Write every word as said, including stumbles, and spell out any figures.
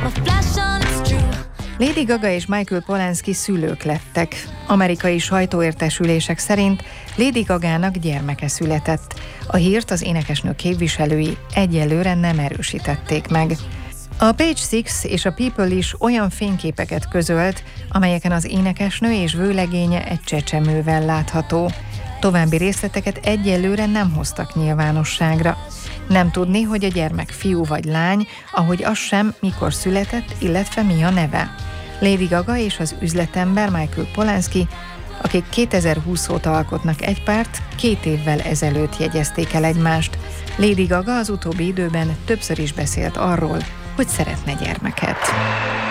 Lady Gaga és Michael Polanski szülők lettek. Amerikai sajtóértesülések szerint Lady Gagának gyermeke született. A hírt az énekesnő képviselői egyelőre nem erősítették meg. A Page Six és a People is olyan fényképeket közölt, amelyeken az énekesnő és vőlegénye egy csecsemővel látható. További részleteket egyelőre nem hoztak nyilvánosságra. Nem tudni, hogy a gyermek fiú vagy lány, ahogy az sem, mikor született, illetve mi a neve. Lady Gaga és az üzletember Michael Polanski, akik kétezer-húsz óta alkotnak egy párt, két évvel ezelőtt jegyezték el egymást. Lady Gaga az utóbbi időben többször is beszélt arról, hogy szeretne gyermeket.